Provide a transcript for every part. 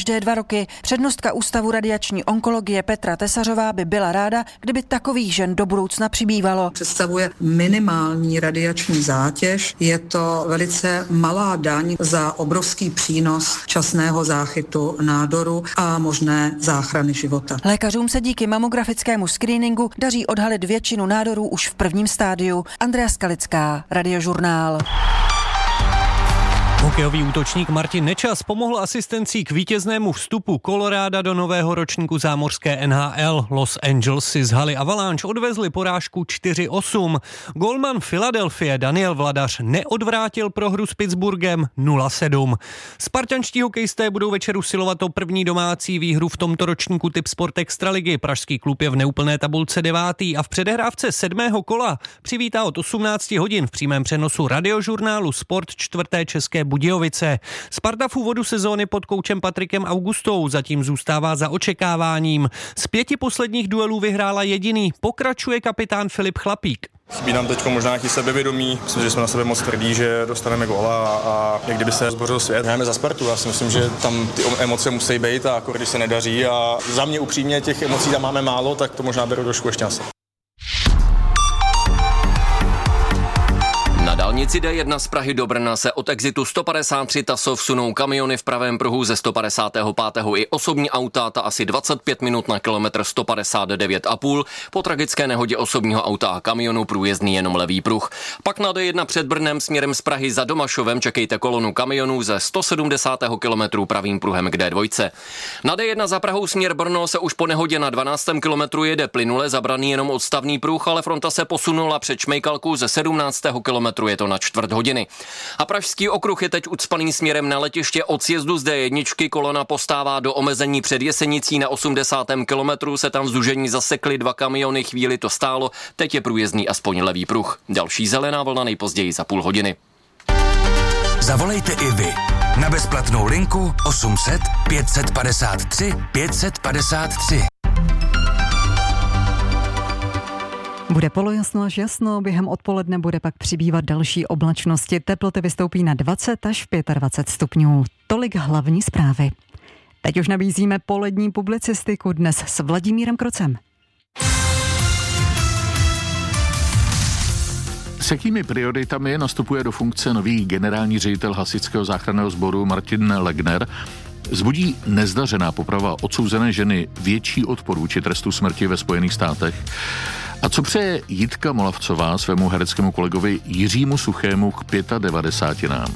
každé 2 roky. Přednostka Ústavu radiační onkologie Petra Tesařová by byla ráda, kdyby takových žen do budoucna přibývalo. Představuje minimální radiační zátěž, je to velice malá daň za obrovský přínos včasného záchytu nádoru a možné záchrany života. Lékařům se díky mamografickému screeningu daří odhalit většinu nádorů už v prvním stádiu. Andrea Skalická, Radiožurnál. Hokejový útočník Martin Nečas pomohl asistencí k vítěznému vstupu Coloráda do nového ročníku zámořské NHL. Los Angeles si z haly Avalanche odvezli porážku 4-8. Golman Philadelphie Daniel Vladař neodvrátil prohru s Pittsburghem 0-7. Spartanští hokejisté budou večer usilovat o první domácí výhru v tomto ročníku Tipsport Extraligy. Pražský klub je v neúplné tabulce 9. a v předehrávce 7. kola přivítá od 18 hodin v přímém přenosu Radiožurnálu Sport 4. České Budějovice. Sparta v úvodu sezóny pod koučem Patrikem Augustou zatím zůstává za očekáváním. Z 5 posledních duelů vyhrála jediný. Pokračuje kapitán Filip Chlapík. Chybí nám teď možná nějaký sebevědomí. Myslím, že jsme na sebe moc tvrdí, že dostaneme góla a jak kdyby se zbořil svět. Hrajeme za Spartu. Já si myslím, že tam ty emoce musí být a jako když se nedaří a za mě upřímně těch emocí tam máme málo, tak to možná beru trošku ještě asi. Na dálnici D1 z Prahy do Brna se od exitu 153 Tasov sunou kamiony v pravém pruhu ze 155. i osobní auta, ta asi 25 minut na kilometr 159,5. Po tragické nehodě osobního auta a kamionu průjezdný jenom levý pruh. Pak na D1 před Brnem směrem z Prahy za Domašovem čekejte kolonu kamionů ze 170. kilometru pravým pruhem k D2. Na D1 za Prahou směr Brno se už po nehodě na 12. kilometru jede plynule, zabraný jenom odstavný pruh, ale fronta se posunula před Šmejkalku ze 17. kilometru je to na 1/4 hodiny. A pražský okruh je teď ucpaný směrem na letiště od sjezdu z D1, kolona postává do omezení před Jesenicí na 80. kilometru, se tam v zúžení zasekly 2 kamiony, chvíli to stálo, teď je průjezdný aspoň levý pruh. Další zelená vlna nejpozději za půl hodiny. Zavolejte i vy na bezplatnou linku 800 553 553. Bude polojasno až jasno, během odpoledne bude pak přibývat další oblačnosti. Teploty vystoupí na 20 až 25 stupňů. Tolik hlavní zprávy. Teď už nabízíme polední publicistiku dnes s Vladimírem Krocem. S jakými prioritami nastupuje do funkce nový generální ředitel Hasičského záchranného sboru Martin Legner? Zbudí nezdařená poprava odsouzené ženy větší odpor vůči trestu smrti ve Spojených státech? A co přeje Jitka Molavcová svému hereckému kolegovi Jiřímu Suchému k 95.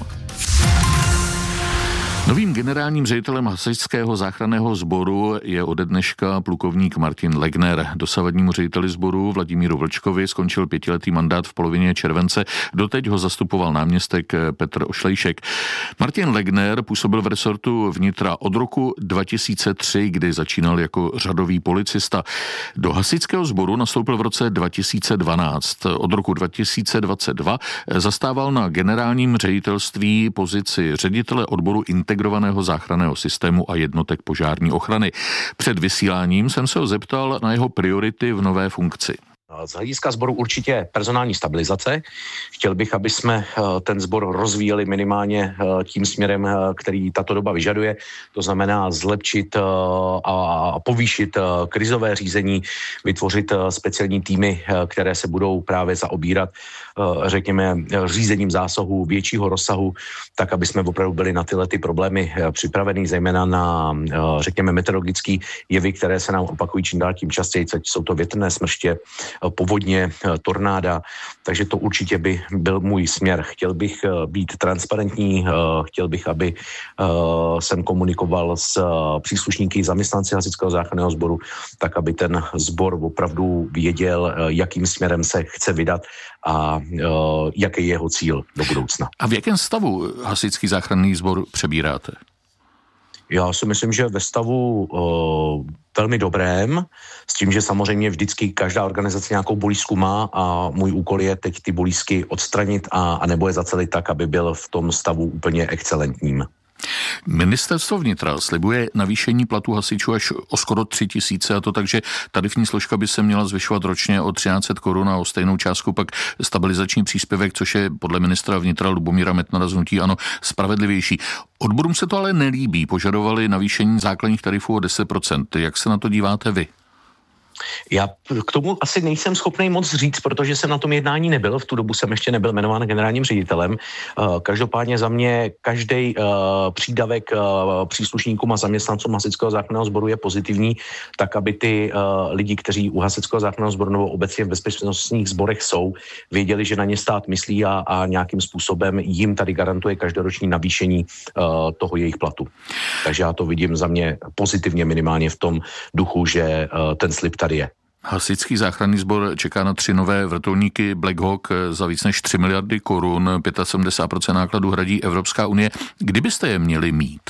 Novým generálním ředitelem Hasičského záchranného sboru je ode dneška plukovník Martin Legner. Dosavadnímu řediteli sboru Vladimíru Vlčkovi skončil 5letý mandát v polovině července. Doteď ho zastupoval náměstek Petr Ošlejšek. Martin Legner působil v resortu vnitra od roku 2003, kdy začínal jako řadový policista. Do Hasičského sboru nastoupil v roce 2012. Od roku 2022 zastával na generálním ředitelství pozici ředitele odboru integrovaného záchranného systému a jednotek požární ochrany. Před vysíláním jsem se ho zeptal na jeho priority v nové funkci. Z hlediska sboru určitě personální stabilizace. Chtěl bych, aby jsme ten sbor rozvíjeli minimálně tím směrem, který tato doba vyžaduje. To znamená zlepšit a povýšit krizové řízení, vytvořit speciální týmy, které se budou právě zaobírat, řekněme, řízením zásahu většího rozsahu, tak, aby jsme opravdu byli na tyhle ty problémy připravení, zejména na, řekněme, meteorologické jevy, které se nám opakují čím dál tím častěji, jsou to větrné smrště, povodně, tornáda, takže to určitě by byl můj směr. Chtěl bych být transparentní, chtěl bych, aby jsem komunikoval s příslušníky zaměstnanci Hasičského záchranného sboru, tak, aby ten sbor opravdu věděl, jakým směrem se chce vydat a jaký je jeho cíl do budoucna. A v jakém stavu Hasičský záchranný sbor přebíráte? Já si myslím, že ve stavu velmi dobrém, s tím, že samozřejmě vždycky každá organizace nějakou bolízku má a můj úkol je teď ty bolízky odstranit a nebo je zacelit tak, aby byl v tom stavu úplně excelentním. Ministerstvo vnitra slibuje navýšení platů hasičů až o skoro 3 000, a to takže tarifní složka by se měla zvyšovat ročně o 1300 korun a o stejnou částku pak stabilizační příspěvek, což je podle ministra vnitra Lubomíra Metnara z hnutí ANO spravedlivější. Odborům se to ale nelíbí, požadovali navýšení základních tarifů o 10%. Jak se na to díváte vy? Já k tomu asi nejsem schopný moc říct, protože jsem na tom jednání nebyl. V tu dobu jsem ještě nebyl jmenován generálním ředitelem. Každopádně za mě každý přídavek příslušníkům a zaměstnancům Hasičského záchranného sboru je pozitivní, tak aby ty lidi, kteří u Hasičského záchranného sboru nebo obecně v bezpečnostních sborech jsou, věděli, že na ně stát myslí a nějakým způsobem jim tady garantuje každoroční navýšení toho jejich platu. Takže já to vidím za mě pozitivně, minimálně v tom duchu, že ten slib tady je. Hasičský záchranný sbor čeká na 3 nové vrtulníky Black Hawk za víc než 3 miliardy korun, 75% nákladů hradí Evropská unie. Kdybyste je měli mít?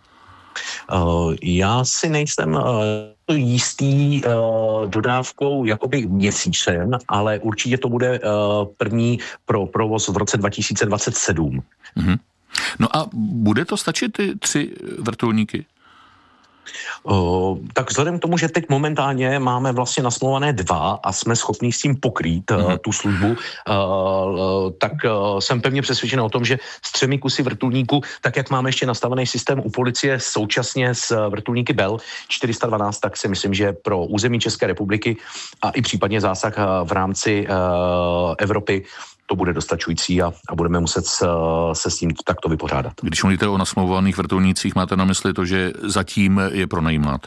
Já si nejsem jistý dodávkou jakoby měsíčem, ale určitě to bude první pro provoz v roce 2027. Mhm. No a bude to stačit ty 3 vrtulníky? Tak vzhledem k tomu, že teď momentálně máme vlastně nasmlouvané 2 a jsme schopni s tím pokrýt tu službu, tak jsem pevně přesvědčen o tom, že s 3 kusy vrtulníků, tak jak máme ještě nastavený systém u policie současně s vrtulníky Bell 412, tak si myslím, že pro území České republiky a i případně zásah v rámci Evropy to bude dostačující a budeme muset se s tím takto vypořádat. Když mluvíte o nasmlouvaných vrtulnících, máte na mysli to, že zatím je pronajímáte?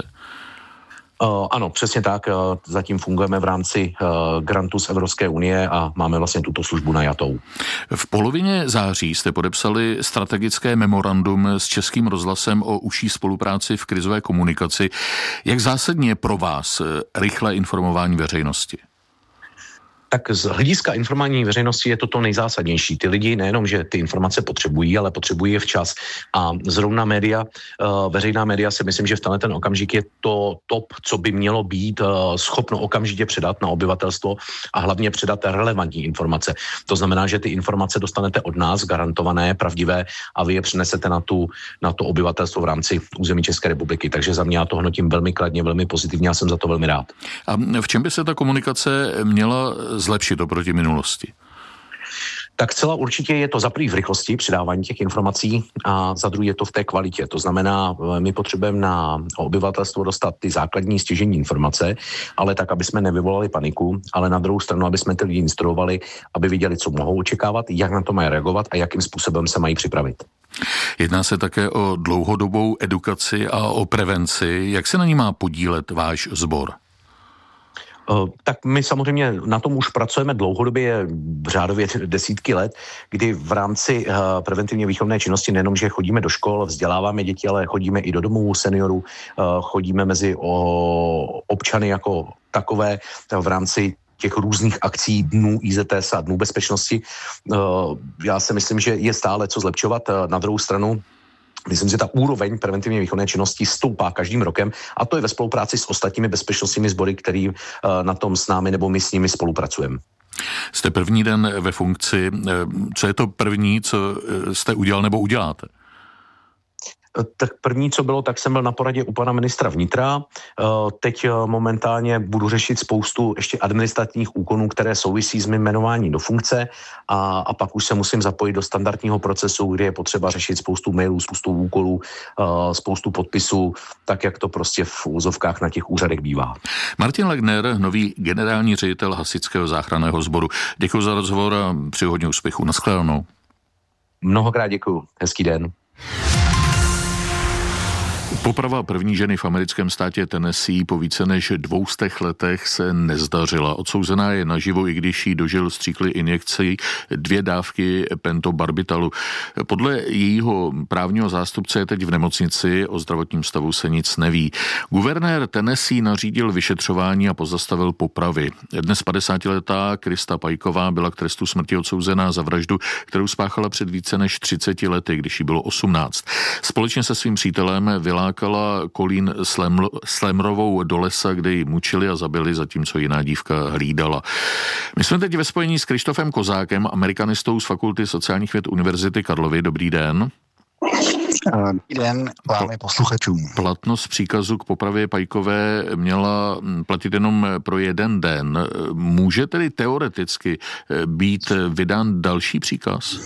Ano, přesně tak. Zatím fungujeme v rámci grantu z Evropské unie a máme vlastně tuto službu najatou. V polovině září jste podepsali strategické memorandum s Českým rozhlasem o užší spolupráci v krizové komunikaci. Jak zásadní je pro vás rychlé informování veřejnosti? Tak z hlediska informování veřejnosti je to nejzásadnější. Ty lidi nejenom, že ty informace potřebují, ale potřebují je včas. A zrovna média, veřejná média si myslím, že v tenhle ten okamžik je to top, co by mělo být schopno okamžitě předat na obyvatelstvo a hlavně předat relevantní informace. To znamená, že ty informace dostanete od nás, garantované, pravdivé, a vy je přinesete na to obyvatelstvo v rámci území České republiky. Takže za mě já to hodnotím velmi kladně, velmi pozitivně a jsem za to velmi rád. A v čem by se ta komunikace měla zlepšit oproti minulosti? Tak celá určitě je to za první v rychlosti předávání těch informací a za druhé je to v té kvalitě. To znamená, my potřebujeme na obyvatelstvo dostat ty základní stěžejní informace, ale tak, aby jsme nevyvolali paniku, ale na druhou stranu, aby jsme ty lidi instruovali, aby viděli, co mohou očekávat, jak na to mají reagovat a jakým způsobem se mají připravit. Jedná se také o dlouhodobou edukaci a o prevenci. Jak se na ní má podílet váš sbor? Tak my samozřejmě na tom už pracujeme dlouhodobě, řádově desítky let, kdy v rámci preventivně výchovné činnosti nejenom, že chodíme do škol, vzděláváme děti, ale chodíme i do domovů seniorů, chodíme mezi občany jako takové v rámci těch různých akcí dnů IZTS a dnů bezpečnosti. Já si myslím, že je stále co zlepšovat. Na druhou stranu myslím, že ta úroveň preventivně výchovné činnosti stoupá každým rokem a to je ve spolupráci s ostatními bezpečnostními sbory, který na tom s námi nebo my s nimi spolupracujeme. Jste první den ve funkci. Co je to první, co jste udělal nebo uděláte? Tak první, co bylo, tak jsem byl na poradě u pana ministra vnitra. Teď momentálně budu řešit spoustu ještě administrativních úkonů, které souvisí s mým jmenováním do funkce a pak už se musím zapojit do standardního procesu, kde je potřeba řešit spoustu mailů, spoustu úkolů, spoustu podpisů, tak jak to prostě v úzovkách na těch úřadech bývá. Martin Legner, nový generální ředitel Hasičského záchranného sboru. Děkuji za rozhovor a přeji hodně úspěchů. Naschledanou. Mnohokrát děkuji. Hezký den. Poprava první ženy v americkém státě Tennessee po více než 200 letech se nezdařila. Odsouzená je naživo, i když jí do žil stříkli injekcí 2 dávky pentobarbitalu. Podle jejího právního zástupce je teď v nemocnici, o zdravotním stavu se nic neví. Guvernér Tennessee nařídil vyšetřování a pozastavil popravy. Dnes 50letá Krista Pajková byla k trestu smrti odsouzená za vraždu, kterou spáchala před více než 30 lety, když jí bylo 18. Společně se svým přítelem vylákala Colleen Slamrovou do lesa, kde ji mučili a zabili, zatímco jiná dívka hlídala. My jsme teď ve spojení s Krištofem Kozákem, amerikanistou z Fakulty sociálních věd Univerzity Karlovy. Dobrý den. Dobrý den vám i posluchačům. Platnost příkazu k popravě Pajkové měla platit jenom pro jeden den. Může tedy teoreticky být vydán další příkaz?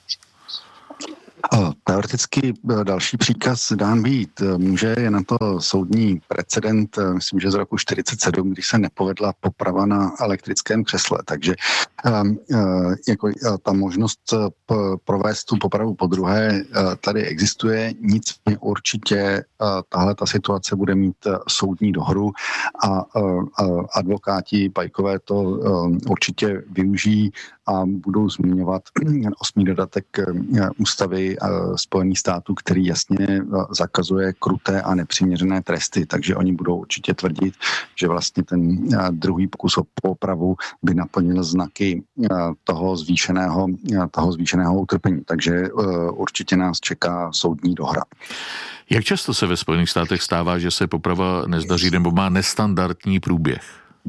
Teoreticky další příkaz dán být může, je na to soudní precedent, myslím, že z roku 1947, když se nepovedla poprava na elektrickém křesle, takže jako ta možnost provést tu popravu podruhé tady existuje, nicméně určitě tahle ta situace bude mít soudní dohru a advokáti Pajkové to určitě využijí a budou zmiňovat 8. dodatek ústavy Spojených států, který jasně zakazuje kruté a nepřiměřené tresty, takže oni budou určitě tvrdit, že vlastně ten druhý pokus o popravu by naplnil znaky toho zvýšeného utrpení, takže určitě nás čeká soudní dohra. Jak často se ve Spojených státech stává, že se poprava nezdaří nebo má nestandardní průběh?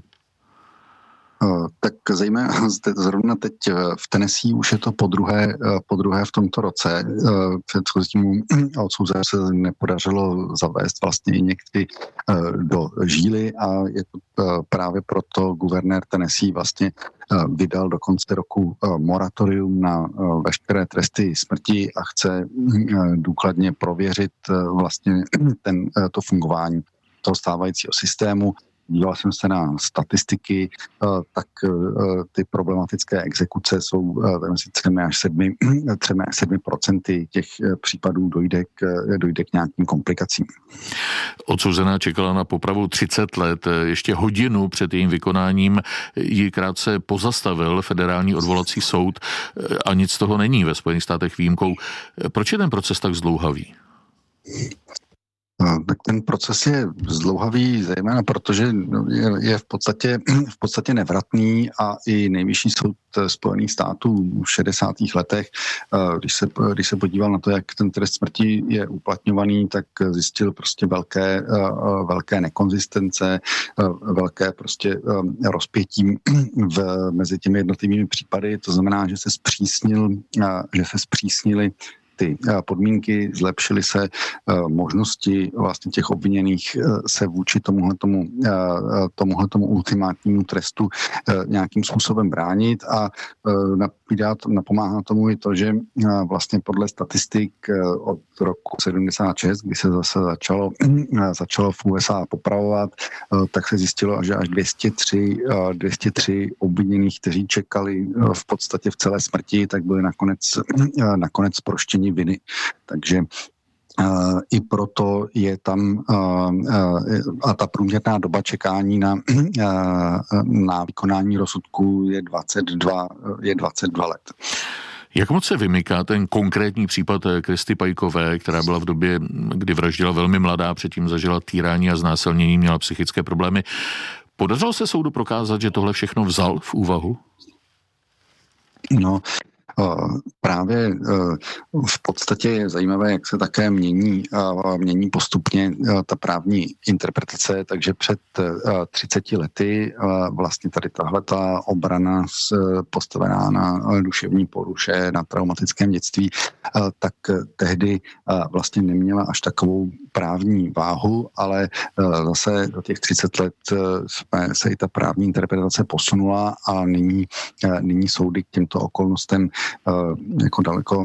Tak zrovna teď v Tennessee už je to podruhé v tomto roce. Předchozímu odsouzenému se nepodařilo zavést vlastně i někdy do žíly a je to právě proto guvernér Tennessee vlastně vydal do konce roku moratorium na veškeré tresty smrti a chce důkladně prověřit vlastně to fungování toho stávajícího systému. Díval jsem se na statistiky, tak ty problematické exekuce jsou mezi 3-7% těch případů dojde k nějakým komplikacím. Odsouzená čekala na popravu 30 let. Ještě hodinu před jejím vykonáním ji krátce pozastavil federální odvolací soud a nic z toho není ve Spojených státech výjimkou. Proč je ten proces tak zdlouhavý? Tak ten proces je zdlouhavý, zejména protože je v podstatě nevratný a i nejvyšší soud Spojených států v 60. letech, když se podíval na to, jak ten trest smrti je uplatňovaný, tak zjistil prostě velké nekonzistence, velké prostě rozpětí mezi těmi jednotlivými případy. To znamená, že se zpřísnily ty podmínky, zlepšily se možnosti vlastně těch obviněných se vůči tomuhletomu ultimátnímu trestu nějakým způsobem bránit a napomáhá tomu i to, že vlastně podle statistik od roku 76, kdy se zase začalo v USA popravovat, tak se zjistilo, že až 203 obviněných, kteří čekali v podstatě v celé smrti, tak byli nakonec zproštěni viny. Takže i proto je tam a ta průměrná doba čekání na vykonání rozsudku je 22 let. Jak moc se vymyká ten konkrétní případ Kristy Pajkové, která byla v době, kdy vraždila velmi mladá, předtím zažila týrání a znásilnění, měla psychické problémy. Podařilo se soudu prokázat, že tohle všechno vzal v úvahu? No, právě v podstatě je zajímavé, jak se také mění postupně ta právní interpretace, takže před 30 lety vlastně tady tahleta obrana postavená na duševní poruše, na traumatickém dětství, tak tehdy vlastně neměla až takovou právní váhu, ale zase do těch 30 let se i ta právní interpretace posunula a nyní soudy k těmto okolnostem jako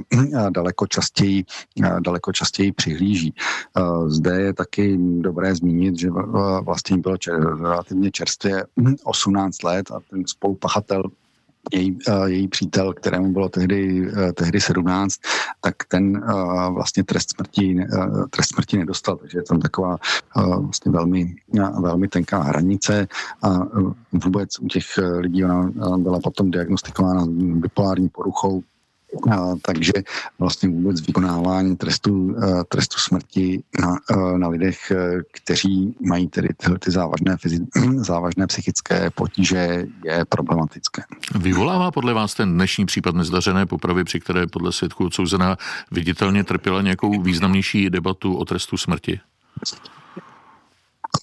daleko častěji přihlíží. Zde je taky dobré zmínit, že vlastně bylo relativně čerstvě 18 let a ten spolupachatel, její přítel, kterému bylo tehdy 17, tak ten vlastně trest smrti nedostal, takže je tam taková vlastně velmi tenká hranice a vůbec u těch lidí ona byla potom diagnostikována bipolární poruchou, takže vlastně vůbec vykonávání trestu smrti na lidech, kteří mají tedy ty závažné psychické potíže, je problematické. Vyvolává podle vás ten dnešní případ nezdařené popravy, při které podle svědků odsouzená viditelně trpěla nějakou významnější debatu o trestu smrti?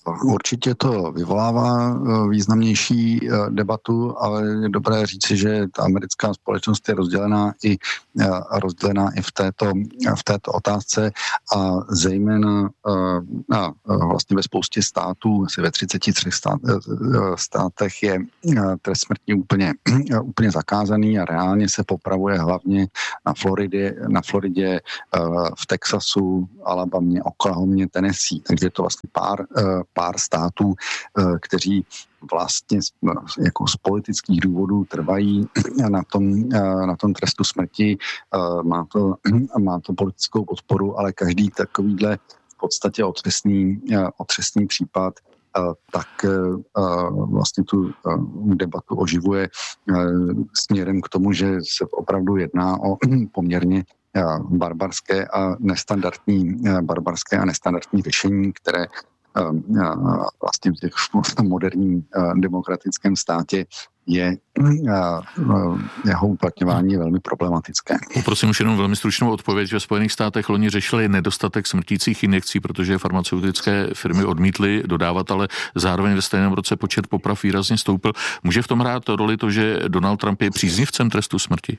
Určitě to vyvolává významnější debatu, ale je dobré říci, že ta americká společnost je rozdělená i v této otázce a zejména vlastně ve spoustě států, asi ve 33 státech je trest smrti úplně zakázaný a reálně se popravuje hlavně na Floridě, v Texasu, Alabamě, Oklahomě, Tennessee. Takže je to vlastně pár států, kteří vlastně jako z politických důvodů trvají na tom trestu smrti. Má to politickou podporu, ale každý takovýhle v podstatě otřesný případ tak vlastně tu debatu oživuje směrem k tomu, že se opravdu jedná o poměrně barbarské a nestandardní řešení, které vlastně v moderním demokratickém státě je jeho uplatňování velmi problematické. Poprosím už jenom velmi stručnou odpověď, že v Spojených státech loni řešili nedostatek smrtících injekcí, protože farmaceutické firmy odmítly dodávat, ale zároveň ve stejném roce počet poprav výrazně stoupl. Může v tom hrát roli to, že Donald Trump je příznivcem trestu smrti?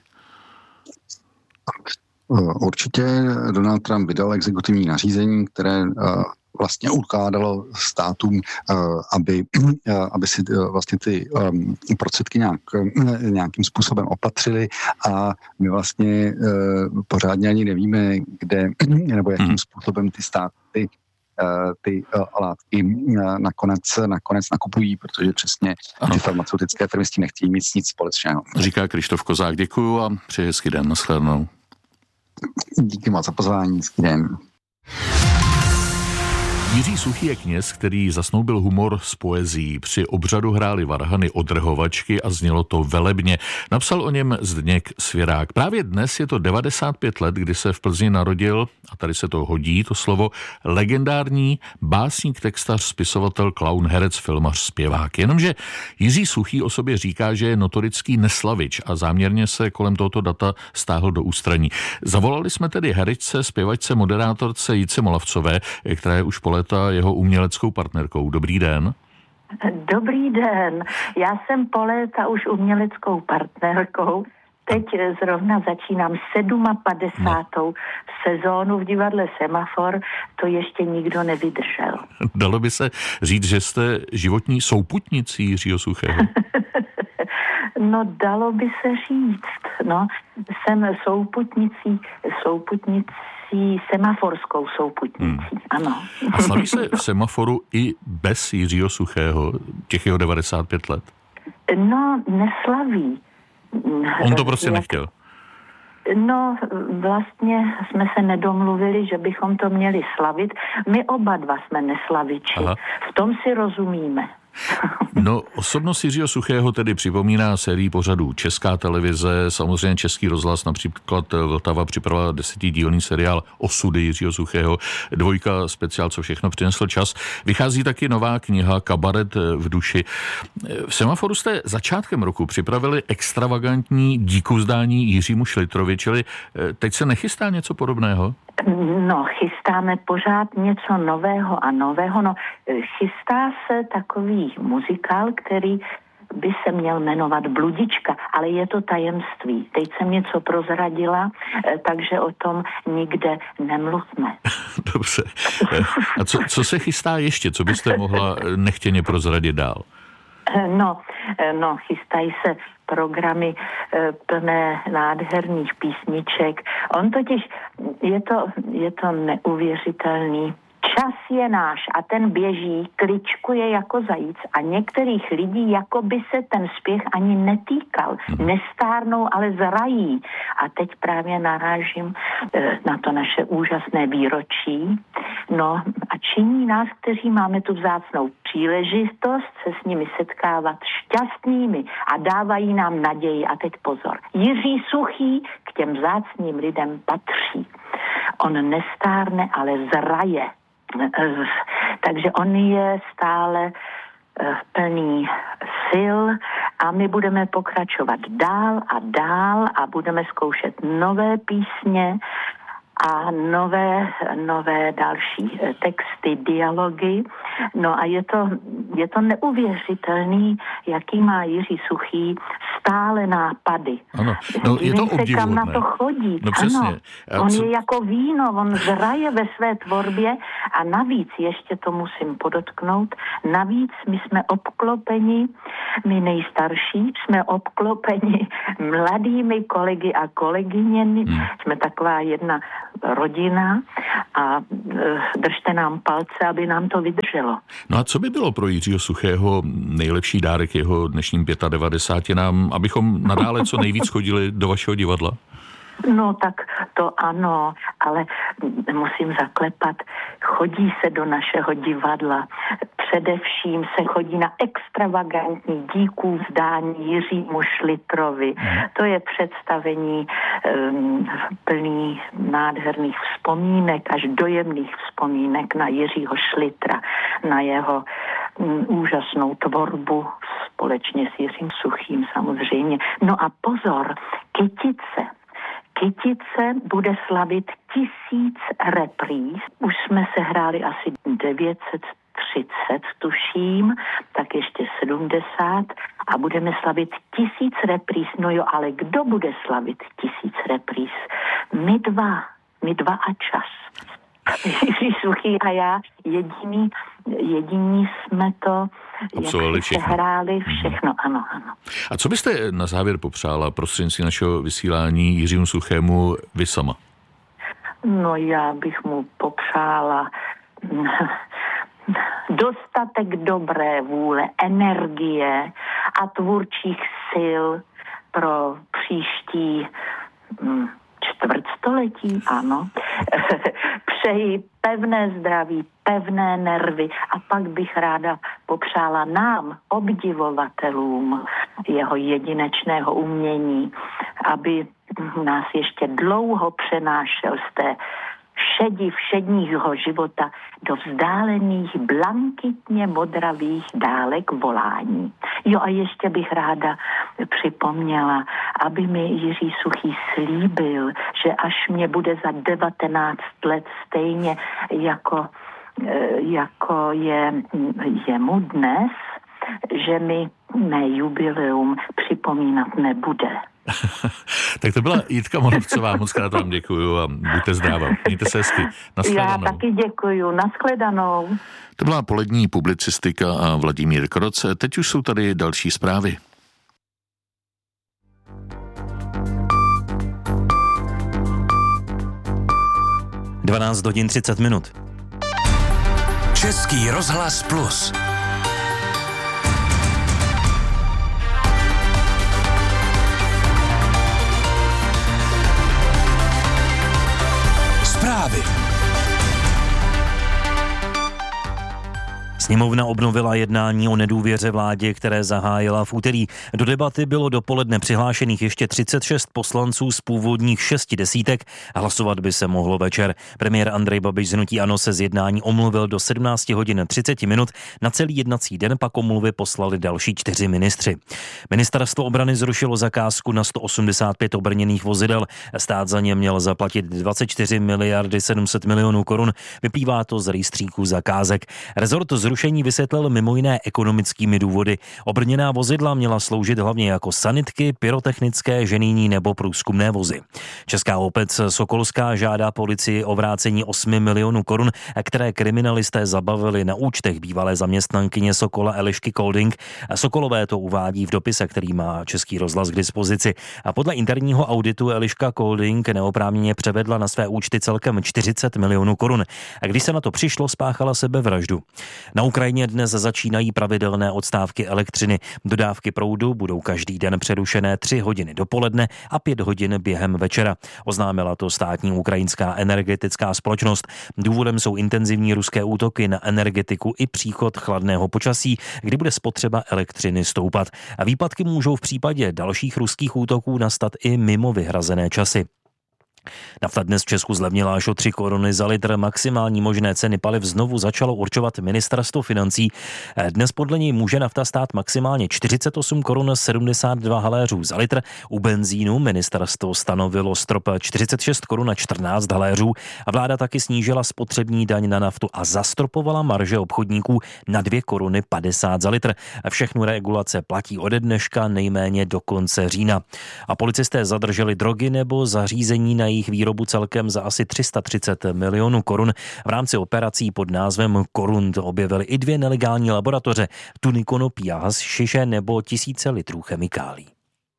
Určitě Donald Trump vydal exekutivní nařízení, které vlastně ukládalo státům, aby si vlastně ty prostředky nějakým způsobem opatřili a my vlastně pořádně ani nevíme, kde nebo jakým způsobem ty státy ty látky nakonec nakupují, protože přesně ty farmaceutické firmy s tím nechtějí mít nic společného. Říká Krištof Kozák, děkuju a přeji hezký den, nashledanou. Díky moc za pozvání, hezký den. Jiří Suchý je kněz, který zasnoubil humor s poezií. Při obřadu hráli varhany odrhovačky a znělo to velebně. Napsal o něm Zdeněk Svěrák. Právě dnes je to 95 let, kdy se v Plzni narodil, a tady se to hodí, to slovo, legendární básník, textař, spisovatel, klaun, herec, filmař, zpěvák. Jenomže Jiří Suchý o sobě říká, že je notorický neslavič a záměrně se kolem tohoto data stáhl do ústraní. Zavolali jsme tedy herečce, zpěvačce, moderátorce Jitce Molavcové, která je už po léta jeho uměleckou partnerkou. Dobrý den. Dobrý den. Já jsem po léta už uměleckou partnerkou. Teď zrovna začínám 57. sezónu v divadle Semafor. To ještě nikdo nevydržel. Dalo by se říct, že jste životní souputnicí Jiřího Suchého? No, dalo by se říct. No, jsem souputnicí, semaforskou souputnicí, ano. A slaví se v Semaforu i bez Jiřího Suchého, těch jeho 95 let? No, neslaví. On to prostě nechtěl. No, vlastně jsme se nedomluvili, že bychom to měli slavit. My oba dva jsme neslaviči. Aha. V tom si rozumíme. No, osobnost Jiřího Suchého tedy připomíná sérii pořadů Česká televize, samozřejmě Český rozhlas, například Vltava připravila 10dílný seriál Osudy Jiřího Suchého, 2 speciál Co všechno přinesl čas. Vychází taky nová kniha Kabaret v duši. V Semaforu jste začátkem roku připravili extravagantní díkuvzdání Jiřímu Šlitrovi, čili teď se nechystá něco podobného? No, chystáme pořád něco nového a nového. No, chystá se takový muzikál, který by se měl jmenovat Bludička, ale je to tajemství. Teď jsem něco prozradila, takže o tom nikde nemluvme. Dobře. A co se chystá ještě? Co byste mohla nechtěně prozradit dál? No, chystají se programy plné nádherných písniček. On totiž, je to neuvěřitelný. Čas je náš a ten běží, kličkuje jako zajíc a některých lidí jako by se ten spěch ani netýkal. Nestárnou, ale zrají. A teď právě narážím na to naše úžasné výročí. No a činí nás, kteří máme tu vzácnou příležitost se s nimi setkávat šťastnými a dávají nám naději. A teď pozor. Jiří Suchý k těm vzácným lidem patří. On nestárne, ale zraje. Takže on je stále plný sil a my budeme pokračovat dál a budeme zkoušet nové písně a nové další texty, dialogy. No a je to neuvěřitelný, jaký má Jiří Suchý stále nápady. Ano, no, je to obdivuhodné. Kam na to chodí. No přesně. Ano, on je jako víno, on zraje ve své tvorbě a navíc, ještě to musím podotknout, navíc my jsme obklopeni, my nejstarší, jsme obklopeni mladými kolegy a kolegyněmi, jsme taková jedna rodina a držte nám palce, aby nám to vydrželo. No a co by bylo pro Jiřího Suchého nejlepší dárek jeho dnešním 95, abychom nadále co nejvíc chodili do vašeho divadla? No tak to ano, ale musím zaklepat. Chodí se do našeho divadla. Především se chodí na extravagantní díků vzdání Jiřímu Šlitrovi. To je představení plný nádherných vzpomínek, až dojemných vzpomínek na Jiřího Šlitra, na jeho úžasnou tvorbu společně s Jiřím Suchým samozřejmě. No a pozor, Kytice bude slavit 1000 repríz. Už jsme se hráli asi 930, tuším, tak ještě 70 a budeme slavit 1000 repríz. No jo, ale kdo bude slavit 1000 repríz? My dva a čas. Jiří Suchý a já jediní jsme to hráli všechno, ano. A co byste na závěr popřála prostřednictvím našeho vysílání Jiřímu Suchému vy sama? No já bych mu popřála dostatek dobré vůle, energie a tvůrčích sil pro příští čtvrtstoletí, ano. Přeji pevné zdraví, pevné nervy a pak bych ráda popřála nám, obdivovatelům jeho jedinečného umění, aby nás ještě dlouho přenášel z té všedního života do vzdálených blankitně modravých dálek volání. Jo a ještě bych ráda připomněla, aby mi Jiří Suchý slíbil, že až mě bude za 19 let stejně jako je mu dnes, že mi mé jubileum připomínat nebude. Tak to byla Jitka Moravcová, moc krát vám děkuju a buďte zdravá. Mějte se hezky. Nashledanou. Já taky děkuju. Nashledanou. To byla polední publicistika a Vladimír Kroc. Teď už jsou tady další zprávy. Dvanáct hodin 30 minut. Český rozhlas Plus. Zprávy. Sněmovna obnovila jednání o nedůvěře vládě, které zahájila v úterý. Do debaty bylo dopoledne přihlášených ještě 36 poslanců z původních 6 desítek a hlasovat by se mohlo večer. Premiér Andrej Babiš z hnutí ANO se z jednání omluvil do 17 hodin 30 minut. Na celý jednací den pak omluvy poslali další 4 ministři. Ministerstvo obrany zrušilo zakázku na 185 obrněných vozidel. Stát za ně měl zaplatit 24 miliardy 700 milionů korun. Vyplývá to z rejstříku zakázek. Rezort zrušení vysvětlil mimo jiné ekonomickými důvody. Obrněná vozidla měla sloužit hlavně jako sanitky, pyrotechnické, ženijní nebo průzkumné vozy. Česká obec Sokolská žádá policii o vrácení 8 milionů korun, které kriminalisté zabavili na účtech bývalé zaměstnankyně Sokola Elišky Kolding. Sokolové to uvádí v dopise, který má Český rozhlas k dispozici. A podle interního auditu Eliška Kolding neoprávněně převedla na své účty celkem 40 milionů korun. A když se na to přišlo, spáchala sebevraždu. Na Ukrajině dnes začínají pravidelné odstávky elektřiny. Dodávky proudu budou každý den přerušené 3 hodiny dopoledne a 5 hodin během večera. Oznámila to státní ukrajinská energetická společnost. Důvodem jsou intenzivní ruské útoky na energetiku i příchod chladného počasí, kdy bude spotřeba elektřiny stoupat. A výpadky můžou v případě dalších ruských útoků nastat i mimo vyhrazené časy. Nafta dnes v Česku zlevnila až o 3 koruny za litr. Maximální možné ceny paliv znovu začalo určovat ministerstvo financí. Dnes podle něj může nafta stát maximálně 48 korun 72 haléřů za litr. U benzínu ministerstvo stanovilo strop 46 korun 14 haléřů a vláda taky snížila spotřební daň na naftu a zastropovala marže obchodníků na 2 koruny 50 za litr. Všechny regulace platí ode dneška nejméně do konce října. A policisté zadrželi drogy nebo zařízení na jejich výrobu celkem za asi 330 milionů korun. V rámci operací pod názvem Korund objevili i 2 nelegální laboratoře, tuny konopí a hašiše nebo tisíce litrů chemikálí.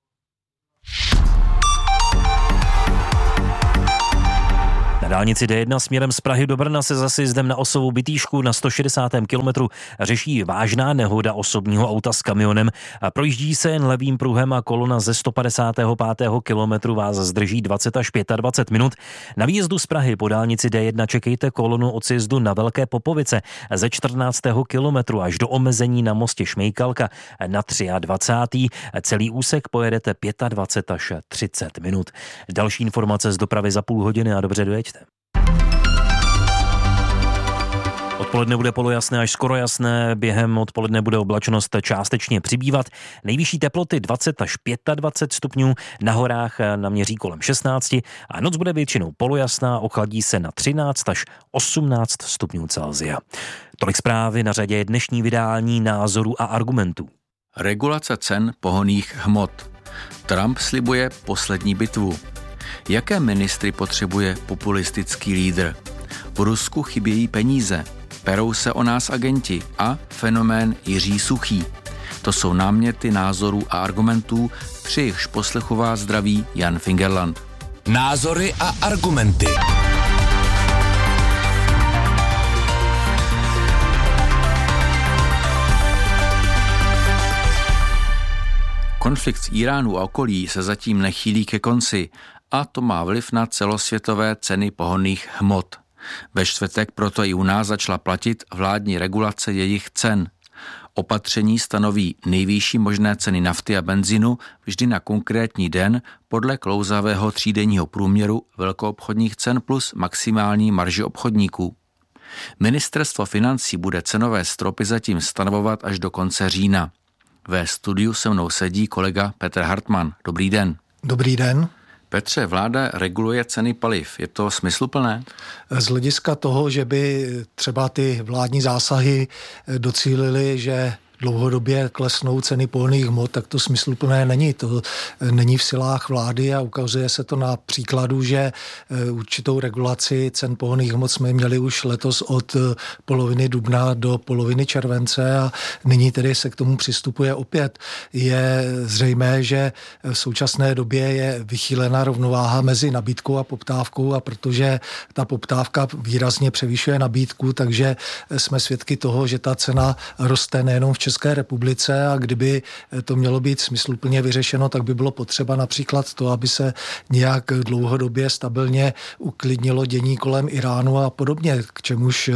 Na dálnici D1 směrem z Prahy do Brna se za sjezdem na osovou Bytýšku na 160. kilometru řeší vážná nehoda osobního auta s kamionem. Projíždí se jen levým pruhem a kolona ze 155. kilometru vás zdrží 20 až 25 minut. Na výjezdu z Prahy po dálnici D1 čekejte kolonu od sjezdu na Velké Popovice ze 14. kilometru až do omezení na mostě Šmejkalka na 23. Celý úsek pojedete 25 až 30 minut. Další informace z dopravy za půl hodiny a dobře dojeďte. Odpoledne bude polojasné až skoro jasné, během odpoledne bude oblačnost částečně přibývat. Nejvyšší teploty 20 až 25 stupňů, na horách naměří kolem 16 a noc bude většinou polojasná, ochladí se na 13 až 18 stupňů Celsia. Tolik zprávy, na řadě je dnešní vydání Názorů a argumentů. Regulace cen pohonných hmot. Trump slibuje poslední bitvu. Jaké ministry potřebuje populistický lídr? V Rusku chybějí peníze, perou se o nás agenti a fenomén Jiří Suchý. To jsou náměty názorů a argumentů, při jichž poslechu vás zdraví Jan Fingerland. Názory a argumenty. Konflikt s Iránu a okolí se zatím nechýlí ke konci a to má vliv na celosvětové ceny pohonných hmot. Ve čtvrtek proto i u nás začala platit vládní regulace jejich cen. Opatření stanoví nejvýšší možné ceny nafty a benzínu vždy na konkrétní den podle klouzavého třídenního průměru velkoobchodních cen plus maximální marži obchodníků. Ministerstvo financí bude cenové stropy zatím stanovovat až do konce října. Ve studiu se mnou sedí kolega Petr Hartmann. Dobrý den. Dobrý den. Petře, vláda reguluje ceny paliv. Je to smysluplné? Z hlediska toho, že by třeba ty vládní zásahy docílily, že dlouhodobě klesnou ceny pohonných hmot, tak to smysluplné není. To není v silách vlády a ukazuje se to na příkladu, že určitou regulaci cen pohonných hmot jsme měli už letos od poloviny dubna do poloviny července a nyní tedy se k tomu přistupuje opět. Je zřejmé, že v současné době je vychýlená rovnováha mezi nabídkou a poptávkou a protože ta poptávka výrazně převyšuje nabídku, takže jsme svědky toho, že ta cena roste nejenom v České republice a kdyby to mělo být smysluplně vyřešeno, tak by bylo potřeba například to, aby se nějak dlouhodobě stabilně uklidnilo dění kolem Iránu a podobně, k čemuž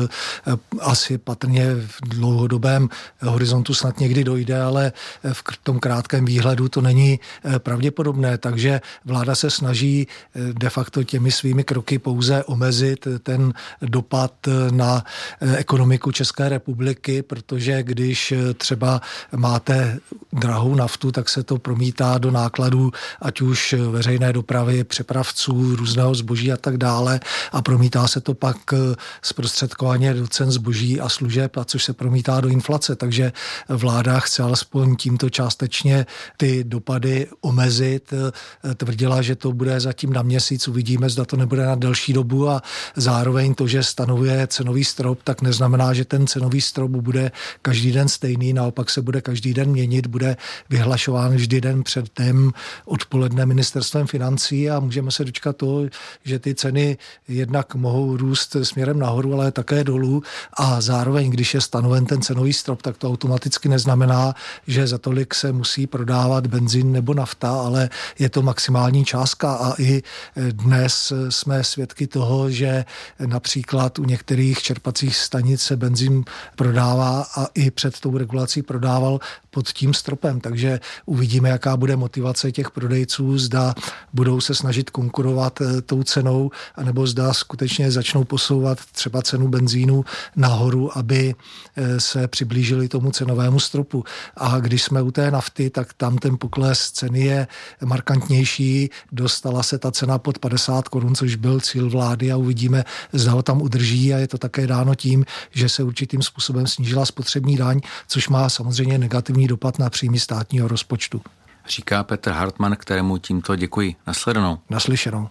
asi patrně v dlouhodobém horizontu snad někdy dojde, ale v tom krátkém výhledu to není pravděpodobné, takže vláda se snaží de facto těmi svými kroky pouze omezit ten dopad na ekonomiku České republiky, protože když třeba máte drahou naftu, tak se to promítá do nákladů, ať už veřejné dopravy, přepravců, různého zboží a tak dále a promítá se to pak zprostředkovaně do cen zboží a služeb, a což se promítá do inflace, takže vláda chce alespoň tímto částečně ty dopady omezit. Tvrdila, že to bude zatím na měsíc, uvidíme, zda to nebude na delší dobu a zároveň to, že stanovuje cenový strop, tak neznamená, že ten cenový strop bude každý den stejný, naopak se bude každý den měnit, bude vyhlašován vždy den předem odpoledne ministerstvem financí a můžeme se dočkat toho, že ty ceny jednak mohou růst směrem nahoru, ale také dolů a zároveň, když je stanoven ten cenový strop, tak to automaticky neznamená, že za tolik se musí prodávat benzín nebo nafta, ale je to maximální částka a i dnes jsme svědky toho, že například u některých čerpacích stanic se benzín prodává a i před tou regulací spekulací prodával pod tím stropem, takže uvidíme, jaká bude motivace těch prodejců, zda budou se snažit konkurovat tou cenou, anebo zda skutečně začnou posouvat třeba cenu benzínu nahoru, aby se přiblížili tomu cenovému stropu. A když jsme u té nafty, tak tam ten pokles ceny je markantnější, dostala se ta cena pod 50 korun, což byl cíl vlády a uvidíme, zda ho tam udrží a je to také dáno tím, že se určitým způsobem snížila spotřební daň, což má samozřejmě negativní dopad na příjmy státního rozpočtu. Říká Petr Hartmann, kterému tímto děkuji. Nasledanou. Naslyšenou.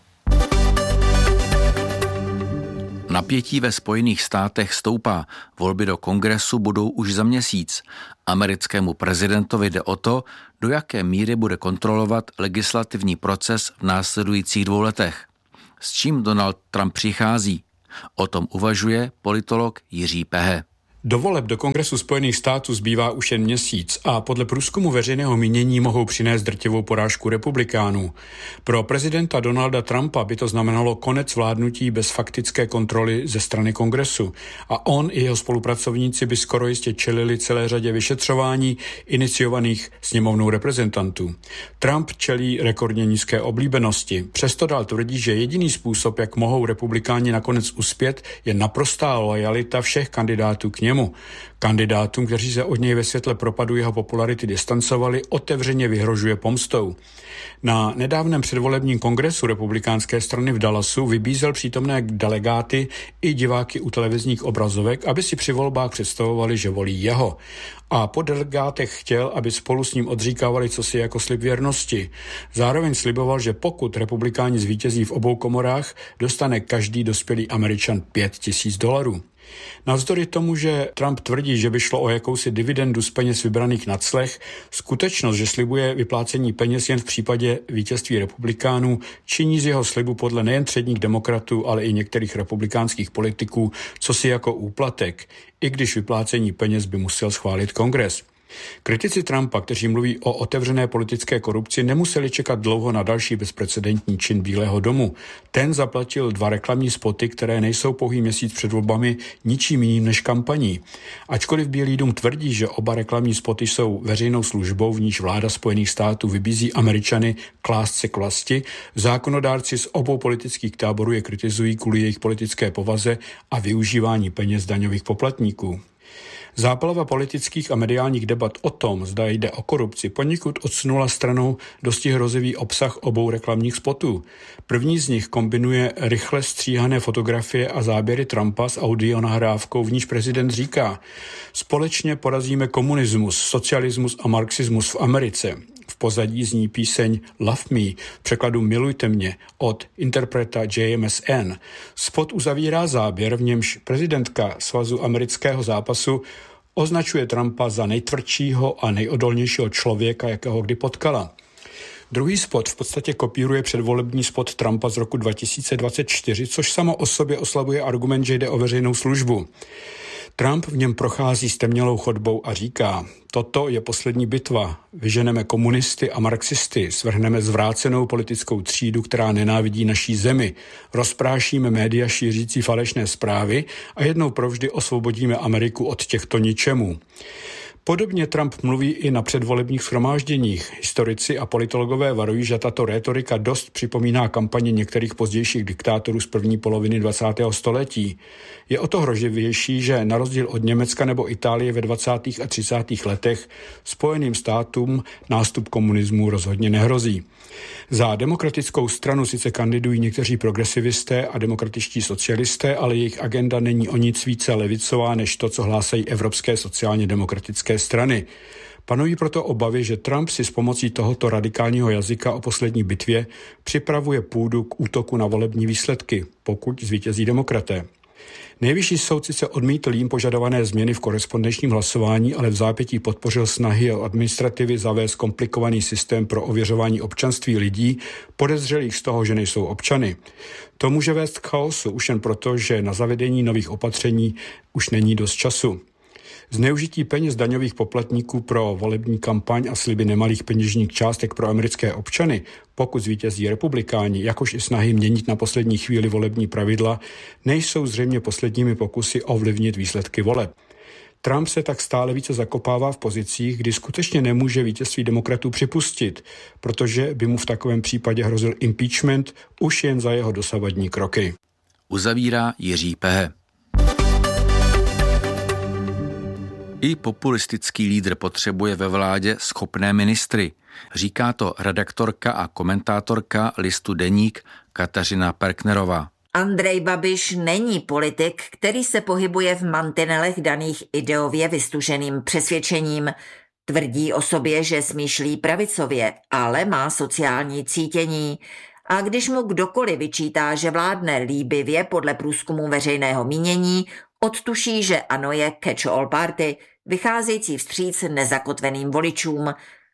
Napětí ve Spojených státech stoupá. Volby do kongresu budou už za měsíc. Americkému prezidentovi jde o to, do jaké míry bude kontrolovat legislativní proces v následujících 2 letech. S čím Donald Trump přichází? O tom uvažuje politolog Jiří Pehe. Do voleb do Kongresu Spojených států zbývá už jen měsíc a podle průzkumu veřejného mínění mohou přinést drtivou porážku republikánů. Pro prezidenta Donalda Trumpa by to znamenalo konec vládnutí bez faktické kontroly ze strany Kongresu a on i jeho spolupracovníci by skoro jistě čelili celé řadě vyšetřování iniciovaných sněmovnou reprezentantů. Trump čelí rekordně nízké oblíbenosti. Přesto dál tvrdí, že jediný způsob, jak mohou republikáni nakonec uspět, je naprostá loajalita všech kandidátů k němu. Kandidátům, kteří se od něj ve světle propadu jeho popularity distancovali, otevřeně vyhrožuje pomstou. Na nedávném předvolebním kongresu republikánské strany v Dallasu vybízel přítomné delegáty i diváky u televizních obrazovek, aby si při volbách představovali, že volí jeho. A po delegátech chtěl, aby spolu s ním odříkávali cosi jako slib věrnosti. Zároveň sliboval, že pokud republikáni zvítězí v obou komorách, dostane každý dospělý Američan $5,000. Navzdory tomu, že Trump tvrdí, že by šlo o jakousi dividendu z peněz vybraných na clech, skutečnost, že slibuje vyplácení peněz jen v případě vítězství republikánů, činí z jeho slibu podle nejen předních demokratů, ale i některých republikánských politiků cosi jako úplatek, i když vyplácení peněz by musel schválit Kongres. Kritici Trumpa, kteří mluví o otevřené politické korupci, nemuseli čekat dlouho na další bezprecedentní čin Bílého domu. Ten zaplatil 2 reklamní spoty, které nejsou pouhý měsíc před volbami ničím jiným než kampaní. Ačkoliv Bílý dům tvrdí, že oba reklamní spoty jsou veřejnou službou, v níž vláda Spojených států vybízí Američany klást se k vlasti, zákonodárci z obou politických táborů je kritizují kvůli jejich politické povaze a využívání peněz daňových poplatníků. Záplava politických a mediálních debat o tom, zda jde o korupci, poněkud odsunula stranou dosti hrozivý obsah obou reklamních spotů. První z nich kombinuje rychle stříhané fotografie a záběry Trumpa s audionahrávkou, v níž prezident říká: společně porazíme komunismus, socialismus a marxismus v Americe. V pozadí zní píseň Love Me, v překladu Milujte mě, od interpreta JMSN. Spot uzavírá záběr, v němž prezidentka Svazu amerického zápasu označuje Trumpa za nejtvrdšího a nejodolnějšího člověka, jakého kdy potkala. Druhý spot v podstatě kopíruje předvolební spot Trumpa z roku 2024, což samo o sobě oslabuje argument, že jde o veřejnou službu. Trump v něm prochází stemnělou chodbou a říká: toto je poslední bitva. Vyženeme komunisty a marxisty, svrhneme zvrácenou politickou třídu, která nenávidí naší zemi, rozprášíme média šířící falešné zprávy a jednou provždy osvobodíme Ameriku od těchto ničemů. Podobně Trump mluví i na předvolebních shromážděních. Historici a politologové varují, že tato rétorika dost připomíná kampaně některých pozdějších diktátorů z první poloviny 20. století. Je o to hrozivější, že na rozdíl od Německa nebo Itálie ve 20. a 30. letech Spojeným státům nástup komunismu rozhodně nehrozí. Za demokratickou stranu sice kandidují někteří progresivisté a demokratičtí socialisté, ale jejich agenda není o nic více levicová než to, co hlásají evropské sociálně demokratické strany. Panují proto obavy, že Trump si s pomocí tohoto radikálního jazyka o poslední bitvě připravuje půdu k útoku na volební výsledky, pokud zvítězí demokraté. Nejvyšší soud sice odmítl jím požadované změny v korespondenčním hlasování, ale v zápětí podpořil snahy o administrativy zavést komplikovaný systém pro ověřování občanství lidí, podezřelých z toho, že nejsou občany. To může vést k chaosu už jen proto, že na zavedení nových opatření už není dost času. Zneužití peněz daňových poplatníků pro volební kampaň a sliby nemalých peněžních částek pro americké občany, pokud zvítězí republikáni, jakož i snahy měnit na poslední chvíli volební pravidla, nejsou zřejmě posledními pokusy ovlivnit výsledky voleb. Trump se tak stále více zakopává v pozicích, kdy skutečně nemůže vítězství demokratů připustit, protože by mu v takovém případě hrozil impeachment už jen za jeho dosavadní kroky. Uzavírá Jiří Pehe. I populistický lídr potřebuje ve vládě schopné ministry. Říká to redaktorka a komentátorka listu Deník Kateřina Perknerová. Andrej Babiš není politik, který se pohybuje v mantinelech daných ideově vystuženým přesvědčením. Tvrdí o sobě, že smýšlí pravicově, ale má sociální cítění. A když mu kdokoliv vyčítá, že vládne líbivě podle průzkumu veřejného mínění, odtuší, že ANO je catch-all party, vycházející vstříc nezakotveným voličům.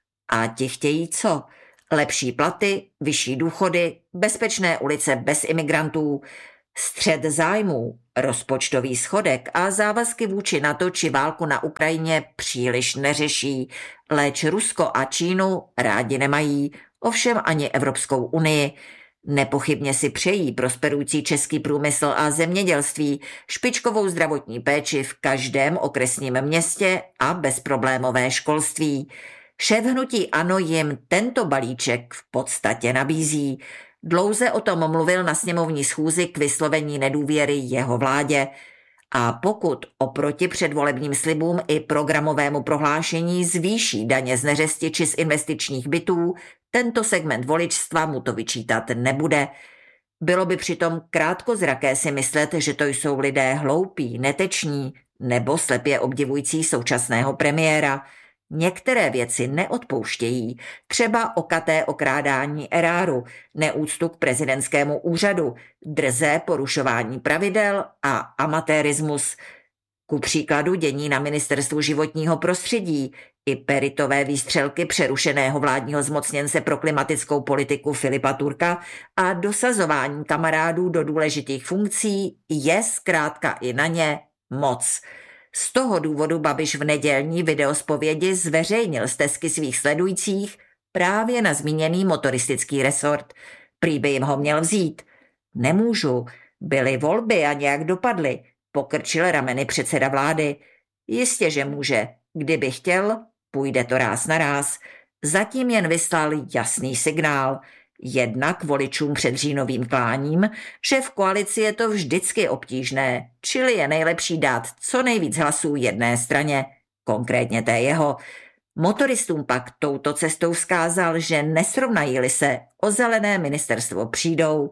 A ti chtějí co? Lepší platy, vyšší důchody, bezpečné ulice bez imigrantů, střet zájmů, rozpočtový schodek a závazky vůči NATO či válku na Ukrajině příliš neřeší, leč Rusko a Čínu rádi nemají, ovšem ani Evropskou unii. Nepochybně si přejí prosperující český průmysl a zemědělství, špičkovou zdravotní péči v každém okresním městě a bezproblémové školství. Šéf hnutí ANO jim tento balíček v podstatě nabízí. Dlouze o tom mluvil na sněmovní schůzi k vyslovení nedůvěry jeho vládě. A pokud oproti předvolebním slibům i programovému prohlášení zvýší daně z neřesti či z investičních bytů, tento segment voličstva mu to vyčítat nebude. Bylo by přitom krátkozraké si myslet, že to jsou lidé hloupí, neteční nebo slepě obdivující současného premiéra. Některé věci neodpouštějí, třeba okaté okrádání eráru, neúctu k prezidentskému úřadu, drzé porušování pravidel a amatérismus. Ku příkladu dění na ministerstvu životního prostředí i peritové výstřelky přerušeného vládního zmocněnce pro klimatickou politiku Filipa Turka a dosazování kamarádů do důležitých funkcí je zkrátka i na ně moc. Z toho důvodu Babiš v nedělní videospovědi zveřejnil stesky svých sledujících právě na zmíněný motoristický resort. Prý by jim ho měl vzít. Nemůžu, byly volby a nějak dopadly, pokrčil rameny předseda vlády. Jistě, že může. Kdyby chtěl, půjde to ráz na ráz. Zatím jen vyslal jasný signál. Jednak voličům před říjnovým kláním, že v koalici je to vždycky obtížné, čili je nejlepší dát co nejvíc hlasů jedné straně, konkrétně té jeho. Motoristům pak touto cestou vzkázal, že nesrovnají-li se, o zelené ministerstvo přijdou.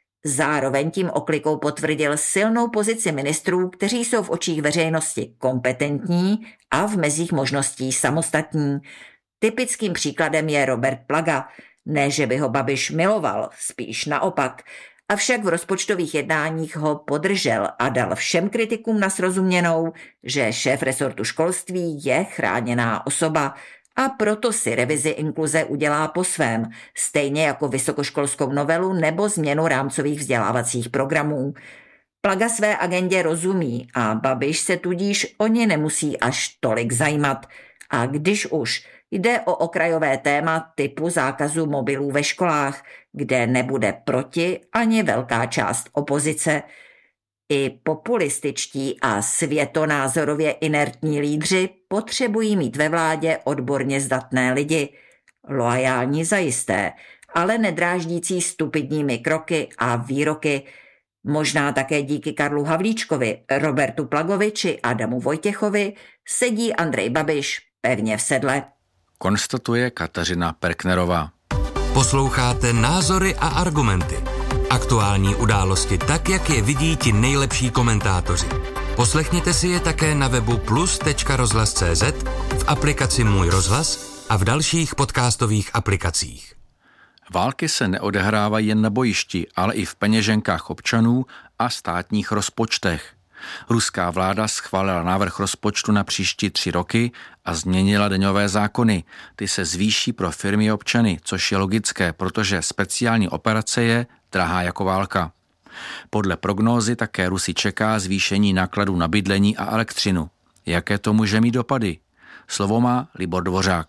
Zároveň tím oklikou potvrdil silnou pozici ministrů, kteří jsou v očích veřejnosti kompetentní a v mezích možností samostatní. Typickým příkladem je Robert Plaga. Ne, že by ho Babiš miloval, spíš naopak. Avšak v rozpočtových jednáních ho podržel a dal všem kritikům na srozuměnou, že šéf resortu školství je chráněná osoba a proto si revizi inkluze udělá po svém, stejně jako vysokoškolskou novelu nebo změnu rámcových vzdělávacích programů. Plaga své agendě rozumí a Babiš se tudíž o ně nemusí až tolik zajímat. A když už, jde o okrajové téma typu zákazu mobilů ve školách, kde nebude proti ani velká část opozice. I populističtí a světonázorově inertní lídři potřebují mít ve vládě odborně zdatné lidi. Loajální zajisté, ale nedráždící stupidními kroky a výroky. Možná také díky Karlu Havlíčkovi, Robertu Plagovi či Adamu Vojtěchovi sedí Andrej Babiš pevně v sedle. Konstatuje Kateřina Perknerová. Posloucháte Názory a argumenty. Aktuální události tak, jak je vidí ti nejlepší komentátoři. Poslechněte si je také na webu plus.rozhlas.cz, v aplikaci Můj rozhlas a v dalších podcastových aplikacích. Války se neodehrávají jen na bojišti, ale i v peněženkách občanů a státních rozpočtech. Ruská vláda schválila návrh rozpočtu na příští 3 roky a změnila daňové zákony. Ty se zvýší pro firmy a občany, což je logické, protože speciální operace je drahá jako válka. Podle prognózy také Rusy čeká zvýšení nákladů na bydlení a elektřinu. Jaké to může mít dopady? Slovo má Libor Dvořák.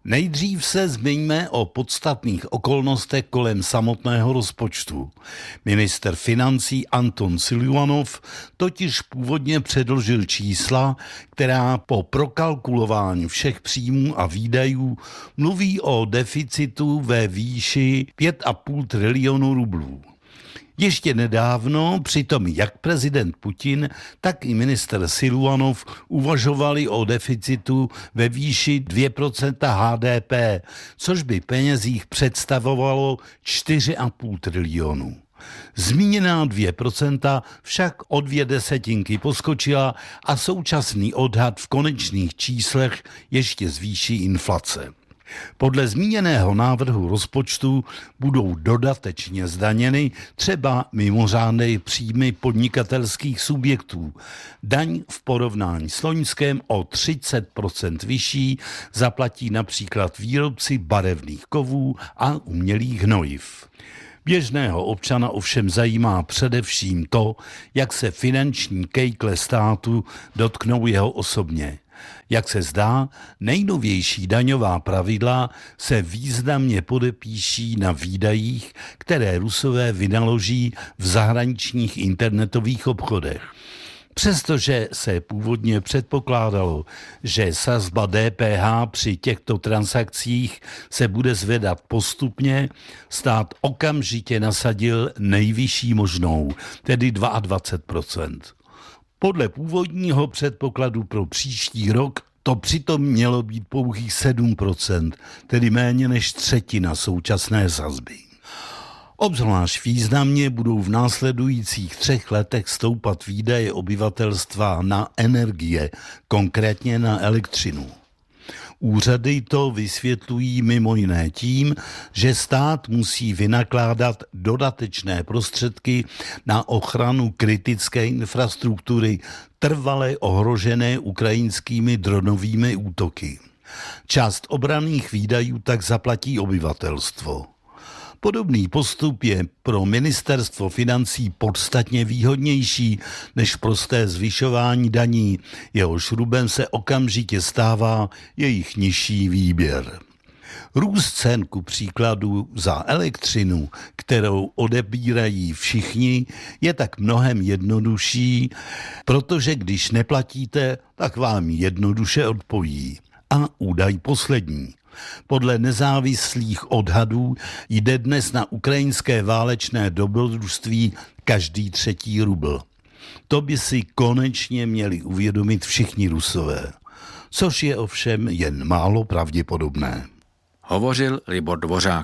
Nejdřív se zmiňme o podstatných okolnostech kolem samotného rozpočtu. Ministr financí Anton Siluanov totiž původně předložil čísla, která po prokalkulování všech příjmů a výdajů mluví o deficitu ve výši 5,5 trilionu rublů. Ještě nedávno přitom jak prezident Putin, tak i ministr Siluanov uvažovali o deficitu ve výši 2% HDP, což by penězích představovalo 4,5 trilionu. Zmíněná 2% však o 0,2 poskočila a současný odhad v konečných číslech ještě zvýší inflace. Podle zmíněného návrhu rozpočtu budou dodatečně zdaněny třeba mimořádné příjmy podnikatelských subjektů. Daň v porovnání s loňskem o 30% vyšší zaplatí například výrobci barevných kovů a umělých hnojiv. Běžného občana ovšem zajímá především to, jak se finanční kejkle státu dotknou jeho osobně. Jak se zdá, nejnovější daňová pravidla se významně podepíší na výdajích, které Rusové vynaloží v zahraničních internetových obchodech. Přestože se původně předpokládalo, že sazba DPH při těchto transakcích se bude zvedat postupně, stát okamžitě nasadil nejvyšší možnou, tedy 22%. Podle původního předpokladu pro příští rok to přitom mělo být pouhých 7%, tedy méně než třetina současné sazby. Obzvlášť významně budou v následujících 3 letech stoupat výdaje obyvatelstva na energie, konkrétně na elektřinu. Úřady to vysvětlují mimo jiné tím, že stát musí vynakládat dodatečné prostředky na ochranu kritické infrastruktury trvale ohrožené ukrajinskými dronovými útoky. Část obranných výdajů tak zaplatí obyvatelstvo. Podobný postup je pro ministerstvo financí podstatně výhodnější než prosté zvyšování daní, jehož rubem se okamžitě stává jejich nižší výběr. Růst cen ku příkladu za elektřinu, kterou odebírají všichni, je tak mnohem jednodušší, protože když neplatíte, tak vám jednoduše odpojí. A údaj poslední. Podle nezávislých odhadů jde dnes na ukrajinské válečné dobrodružství každý 3. rubl. To by si konečně měli uvědomit všichni Rusové, což je ovšem jen málo pravděpodobné. Hovořil Libor Dvořák.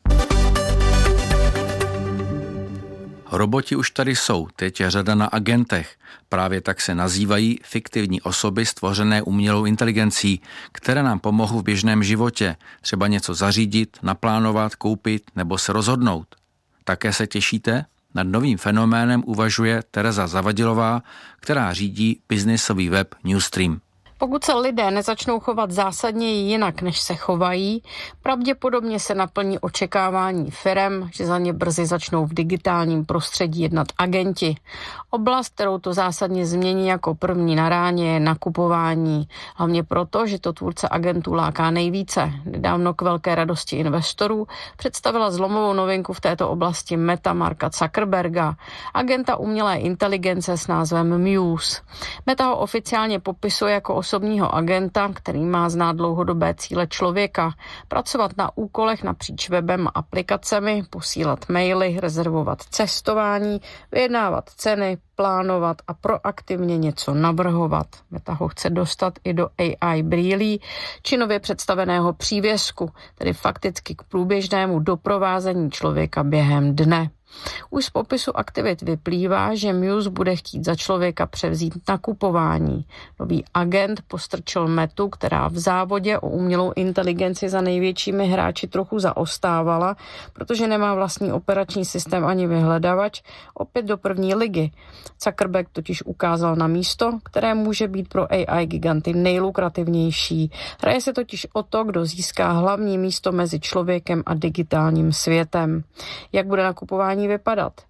Roboti už tady jsou, teď je řada na agentech. Právě tak se nazývají fiktivní osoby stvořené umělou inteligencí, které nám pomohou v běžném životě, třeba něco zařídit, naplánovat, koupit nebo se rozhodnout. Také se těšíte? Nad novým fenoménem uvažuje Tereza Zavadilová, která řídí biznisový web Newstream. Pokud se lidé nezačnou chovat zásadně jinak, než se chovají, pravděpodobně se naplní očekávání firem, že za ně brzy začnou v digitálním prostředí jednat agenti. Oblast, kterou to zásadně změní jako první na ráně, je nakupování. Hlavně proto, že to tvůrce agentů láká nejvíce. Nedávno k velké radosti investorů představila zlomovou novinku v této oblasti Meta Marka Zuckerberga, agenta umělé inteligence s názvem Muse. Meta ho oficiálně popisuje jako osobního agenta, který má znát dlouhodobé cíle člověka, pracovat na úkolech napříč webem a aplikacemi, posílat maily, rezervovat cestování, vyjednávat ceny, plánovat a proaktivně něco navrhovat. Meta ho chce dostat i do AI brýlí, či nově představeného přívěsku, tedy fakticky k průběžnému doprovázení člověka během dne. Už z popisu aktivit vyplývá, že Muse bude chtít za člověka převzít nakupování. Nový agent postrčil Metu, která v závodě o umělou inteligenci za největšími hráči trochu zaostávala, protože nemá vlastní operační systém ani vyhledavač, opět do první ligy. Zuckerberg totiž ukázal na místo, které může být pro AI giganty nejlukrativnější. Hraje se totiž o to, kdo získá hlavní místo mezi člověkem a digitálním světem. Jak bude nakupování vypadat?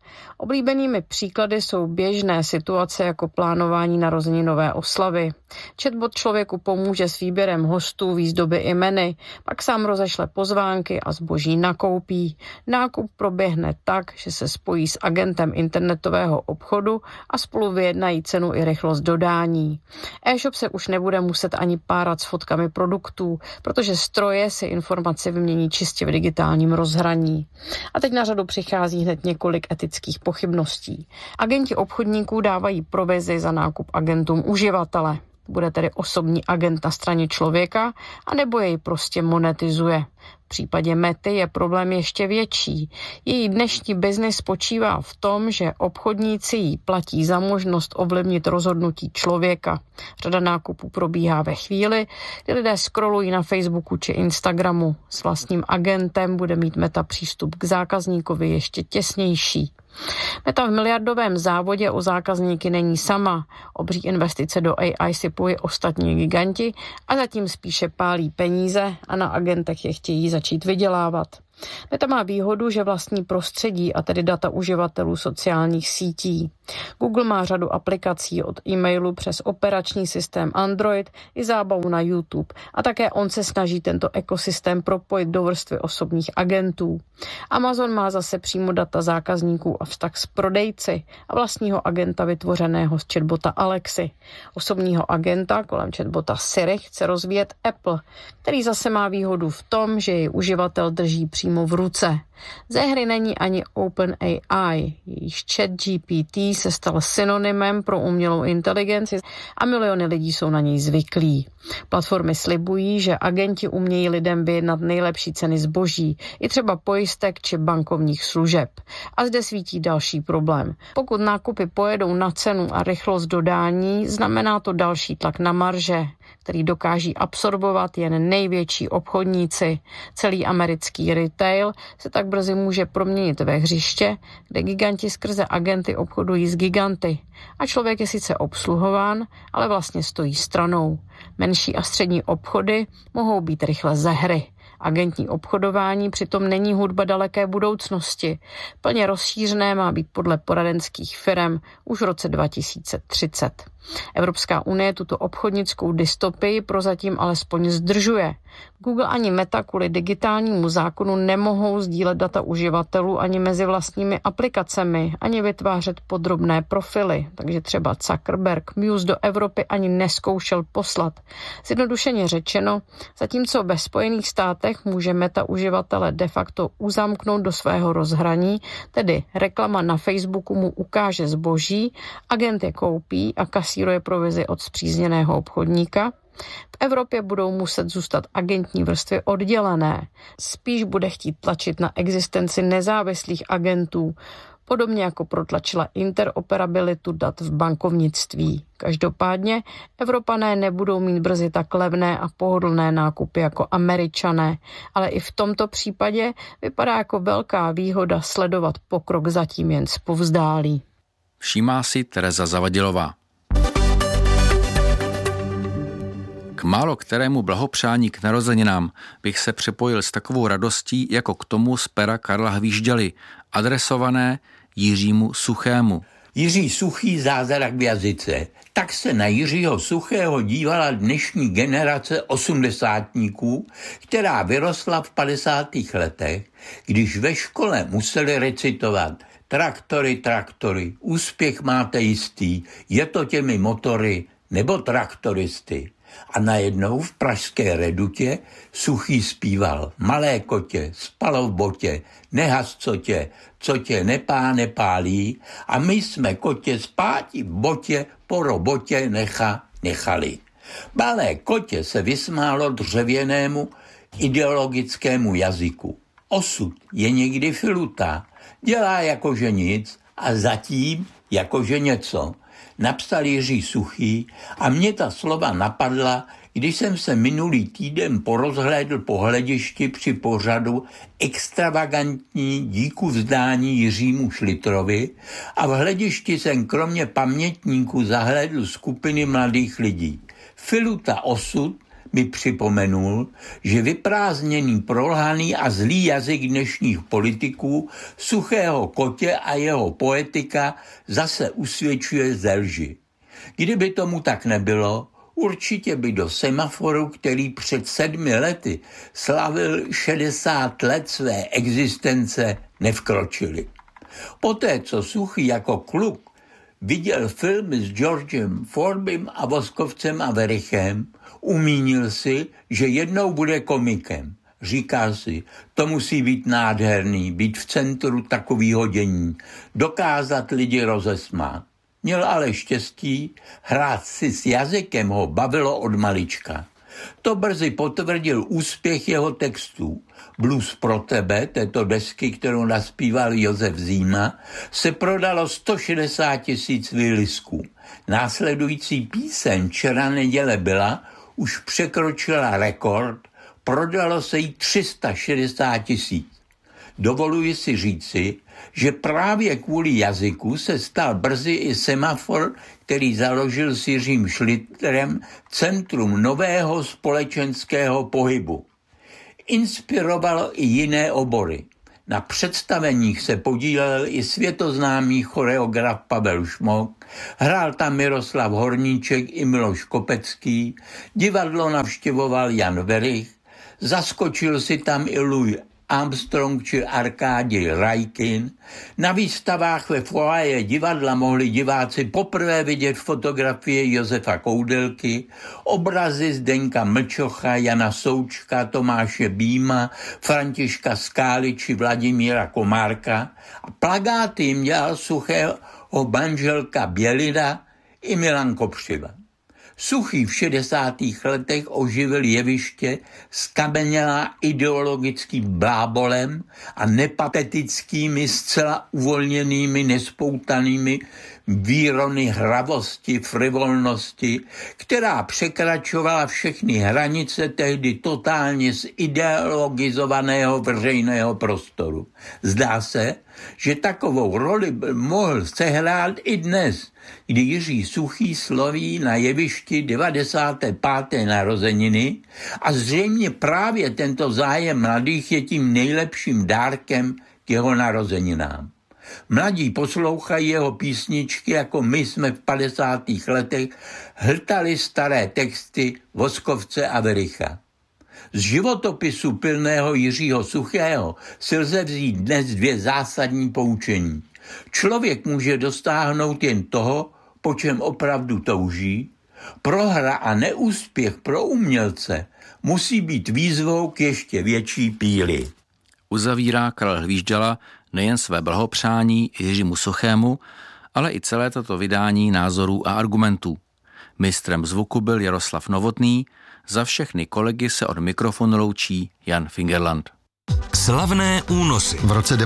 Oblíbenými příklady jsou běžné situace jako plánování narozeninové oslavy. Chatbot člověku pomůže s výběrem hostů, výzdoby i menu, pak sám rozešle pozvánky a zboží nakoupí. Nákup proběhne tak, že se spojí s agentem internetového obchodu a spolu vyjednají cenu i rychlost dodání. E-shop se už nebude muset ani párat s fotkami produktů, protože stroje si informace vymění čistě v digitálním rozhraní. A teď na řadu přichází hned několik etických pochybností. Agenti obchodníků dávají provizi za nákup agentům uživatele. Bude tedy osobní agent na straně člověka, anebo jej prostě monetizuje. V případě Mety je problém ještě větší. Její dnešní biznis spočívá v tom, že obchodníci jí platí za možnost ovlivnit rozhodnutí člověka. Řada nákupů probíhá ve chvíli, kdy lidé scrollují na Facebooku či Instagramu. S vlastním agentem bude mít Meta přístup k zákazníkovi ještě těsnější. Meta v miliardovém závodě o zákazníky není sama. Obří investice do AI si pojí ostatní giganti a zatím spíše pálí peníze a na agentech je chtějí začít vydělávat. Meta má výhodu, že vlastní prostředí a tedy data uživatelů sociálních sítí. Google má řadu aplikací od e-mailu přes operační systém Android i zábavu na YouTube a také on se snaží tento ekosystém propojit do vrstvy osobních agentů. Amazon má zase přímo data zákazníků a vztah s prodejci a vlastního agenta vytvořeného z chatbota Alexy. Osobního agenta kolem chatbota Siri chce rozvíjet Apple, který zase má výhodu v tom, že jej uživatel drží přímo v ruce. Ze hry není ani OpenAI, jejíž ChatGPT se stal synonymem pro umělou inteligenci a miliony lidí jsou na něj zvyklí. Platformy slibují, že agenti umějí lidem vyjednat nejlepší ceny zboží, i třeba pojistek či bankovních služeb. A zde svítí další problém. Pokud nákupy pojedou na cenu a rychlost dodání, znamená to další tlak na marže, který dokáží absorbovat jen největší obchodníci. Celý americký retail se tak brzy může proměnit ve hřiště, kde giganti skrze agenty obchodují s giganty. A člověk je sice obsluhován, ale vlastně stojí stranou. Menší a střední obchody mohou být rychle ze hry. Agentní obchodování přitom není hudba daleké budoucnosti. Plně rozšířené má být podle poradenských firem už v roce 2030. Evropská unie tuto obchodnickou dystopii prozatím alespoň zdržuje. Google ani Meta kvůli digitálnímu zákonu nemohou sdílet data uživatelů ani mezi vlastními aplikacemi, ani vytvářet podrobné profily, takže třeba Zuckerberg Muse do Evropy ani neskoušel poslat. Zjednodušeně řečeno, zatímco ve Spojených státech může Meta uživatele de facto uzamknout do svého rozhraní, tedy reklama na Facebooku mu ukáže zboží, agent je koupí a kasíruje provizi od spřízněného obchodníka, v Evropě budou muset zůstat agentní vrstvy oddělené. Spíš bude chtít tlačit na existenci nezávislých agentů, podobně jako protlačila interoperabilitu dat v bankovnictví. Každopádně Evropané nebudou mít brzy tak levné a pohodlné nákupy jako Američané, ale i v tomto případě vypadá jako velká výhoda sledovat pokrok zatím jen zpovzdálí. Všímá si Tereza Zavadilová. K málo kterému blahopřání k narozeninám bych se připojil s takovou radostí jako k tomu z pera Karla Hvížďaly, adresované Jiřímu Suchému. Jiří Suchý, zázrak v jazyce. Tak se na Jiřího Suchého dívala dnešní generace osmdesátníků, která vyrostla v 50. letech, když ve škole museli recitovat traktory, traktory, úspěch máte jistý, je to těmi motory nebo traktoristy. A najednou v pražské Redutě Suchý zpíval: malé kotě, spalo v botě, nehas co tě nepálí, a my jsme kotě spáti v botě po robotě nechali. Malé kotě se vysmálo dřevěnému ideologickému jazyku. Osud je někdy filutá, dělá jakože nic a zatím jakože něco. Napsal Jiří Suchý a mě ta slova napadla, když jsem se minulý týden porozhlédl po hledišti při pořadu Extravagantní díku vzdání Jiřímu Šlitrovi a v hledišti jsem kromě pamětníků zahlédl skupiny mladých lidí. Filuta osud mi připomenul, že vyprázdněný, prolhaný a zlý jazyk dnešních politiků Suchého Kotě a jeho poetika zase usvědčuje ze lži. Kdyby tomu tak nebylo, určitě by do semaforu, který před 7 lety slavil 60 let své existence, nevkročili. Poté, co Suchý jako kluk viděl filmy s Georgem Forbym a Voskovcem a Werichem, umínil si, že jednou bude komikem. Říká si, to musí být nádherný, být v centru takovýho dění, dokázat lidi rozesmát. Měl ale štěstí, hrát si s jazykem ho bavilo od malička. To brzy potvrdil úspěch jeho textů. Blues pro tebe, této desky, kterou naspíval Josef Zima, se prodalo 160 000 výlisků. Následující píseň Čera neděle byla, už překročila rekord, prodalo se jí 360 000. Dovoluji si říci, že právě kvůli jazyku se stal brzy i semafor, který založil s Jiřím Šliterem, centrum nového společenského pohybu. Inspirovalo i jiné obory. Na představeních se podílel i světoznámý choreograf Pavel Šmok, hrál tam Miroslav Horníček i Miloš Kopecký, divadlo navštěvoval Jan Werich, zaskočil si tam i Louis Armstrong či Arkádij Rajkin. Na výstavách ve foaje divadla mohli diváci poprvé vidět fotografie Josefa Koudelky, obrazy Zdeňka Mlčocha, Jana Součka, Tomáše Býma, Františka Skály či Vladimíra Komárka a plakáty jim dělal Suchého manželka Bělida i Milan Kopřiva. Suchý v 60. letech oživil jeviště, skamenělá ideologickým blábolem a nepatetickými, zcela uvolněnými, nespoutanými výrony hravosti, frivolnosti, která překračovala všechny hranice tehdy totálně zideologizovaného veřejného prostoru. Zdá se, že takovou roli mohl sehrát i dnes, kdy Jiří Suchý slaví na jevišti 95. narozeniny a zřejmě právě tento zájem mladých je tím nejlepším dárkem k jeho narozeninám. Mladí poslouchají jeho písničky, jako my jsme v 50. letech hltali staré texty Voskovce a Wericha. Z životopisu pilného Jiřího Suchého si lze vzít dnes 2 zásadní poučení. Člověk může dosáhnout jen toho, po čem opravdu touží. Prohra a neúspěch pro umělce musí být výzvou k ještě větší píli. Uzavírá Karel Hvížďala nejen své blahopřání Jiřímu Suchému, ale i celé toto vydání názorů a argumentů. Mistrem zvuku byl Jaroslav Novotný, za všechny kolegy se od mikrofonu loučí Jan Fingerland. Slavné únosy. V roce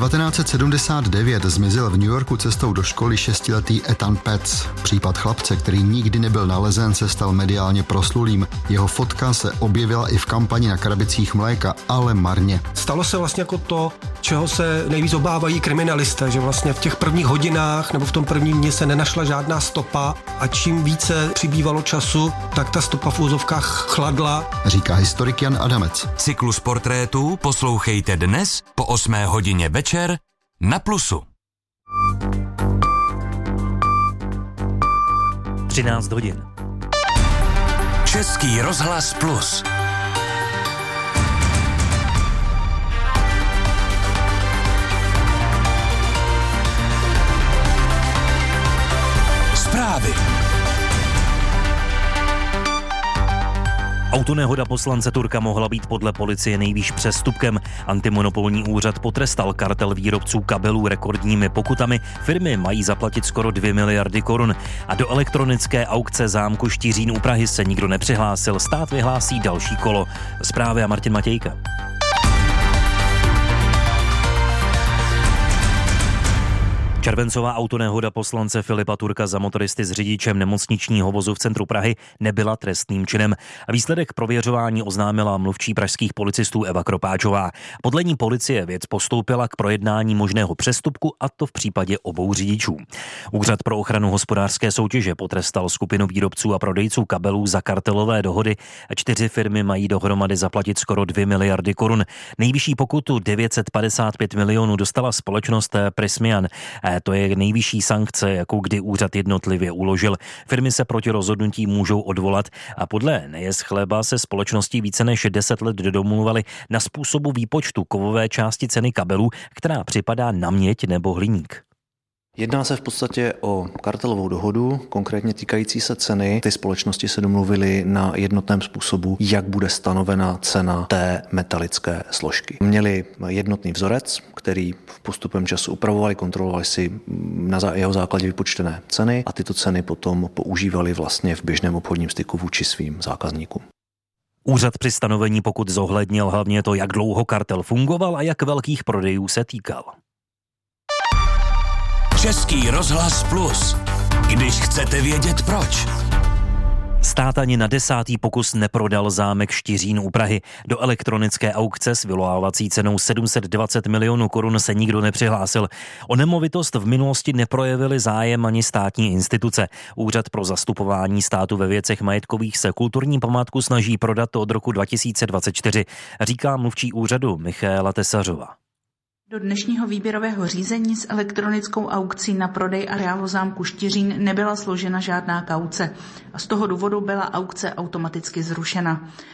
1979 zmizel v New Yorku cestou do školy 6letý Ethan Petz. Případ chlapce, který nikdy nebyl nalezen, se stal mediálně proslulým. Jeho fotka se objevila i v kampani na krabicích mléka, ale marně. Stalo se vlastně jako to, čeho se nejvíc obávají kriminalisté, že vlastně v těch prvních hodinách nebo v tom prvním dni se nenašla žádná stopa a čím více přibývalo času, tak ta stopa v úzovkách chladla. Říká historik Jan Adamec. Cyklus portrétů poslouchejte dnes po 8 hodině večer na Plusu. 13 hodin. Český rozhlas Plus. Zprávy. Autonehoda poslance Turka mohla být podle policie nejvýš přestupkem. Antimonopolní úřad potrestal kartel výrobců kabelů rekordními pokutami. Firmy mají zaplatit skoro 2 miliardy korun. A do elektronické aukce zámku Štiřín u Prahy se nikdo nepřihlásil. Stát vyhlásí další kolo. Zprávy a Martin Matějka. Červencová autonehoda poslance Filipa Turka za motoristy s řidičem nemocničního vozu v centru Prahy nebyla trestným činem. Výsledek prověřování oznámila mluvčí pražských policistů Eva Kropáčová. Podle ní policie věc postoupila k projednání možného přestupku, a to v případě obou řidičů. Úřad pro ochranu hospodářské soutěže potrestal skupinu výrobců a prodejců kabelů za kartelové dohody. 4 firmy mají dohromady zaplatit skoro 2 miliardy korun. Nejvyšší pokutu 955 milionů dostala společnost Prysmian. To je nejvyšší sankce, jakou kdy úřad jednotlivě uložil. Firmy se proti rozhodnutí můžou odvolat a podle Nejes Chleba se společnosti více než 10 let domluvaly na způsobu výpočtu kovové části ceny kabelů, která připadá na měď nebo hliník. Jedná se v podstatě o kartelovou dohodu, konkrétně týkající se ceny. Ty společnosti se domluvily na jednotném způsobu, jak bude stanovena cena té metalické složky. Měli jednotný vzorec, který v postupem času upravovali, kontrolovali si na jeho základě vypočtené ceny a tyto ceny potom používali vlastně v běžném obchodním styku vůči svým zákazníkům. Úřad při stanovení pokud zohlednil hlavně to, jak dlouho kartel fungoval a jak velkých prodejů se týkal. Český rozhlas Plus. Když chcete vědět proč. Stát ani na 10. pokus neprodal zámek Štiřín u Prahy. Do elektronické aukce s vyvolávací cenou 720 milionů korun se nikdo nepřihlásil. O nemovitost v minulosti neprojevili zájem ani státní instituce. Úřad pro zastupování státu ve věcech majetkových se kulturní památku snaží prodat od roku 2024, říká mluvčí úřadu Michaela Tesařová. Do dnešního výběrového řízení s elektronickou aukcí na prodej areálu zámku Štiřín nebyla složena žádná kauce a z toho důvodu byla aukce automaticky zrušena.